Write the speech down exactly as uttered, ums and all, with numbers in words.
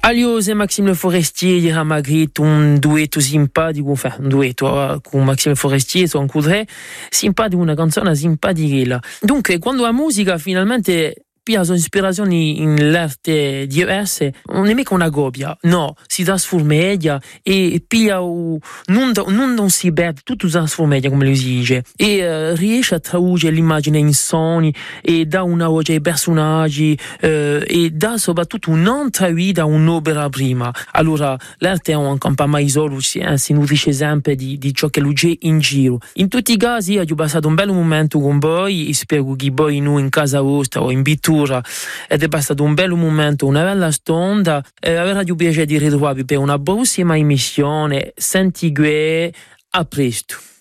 Alios e Maxime Le Forestier di Ramagrit, un duetto simpatico, enfin, un duetto uh, con Maxime Le Forestier, son Coudray, simpatico, una canzone simpatica. Dunque, quando la musica finalmente pia sua ispirazioni in l'arte diverse, non è mica una gobbia, no, si trasforma e pia non, non, non si perde, tutto si trasforma come lui si dice, e uh, riesce a tradurre l'immagine in suoni e dà una voce ai personaggi uh, e dà soprattutto un'altra vita a un'opera prima. Allora l'arte è un campo mai solo, si, eh, si nutrisce sempre di, di ciò che lui c'è in giro. In tutti i casi io ho passato un bel momento con voi e spero che voi noi in casa vostra o in bittura ed è passato un bel momento, una bella stonda, e avrà più piacere di ritrovarvi per una prossima emissione. Senti che a presto.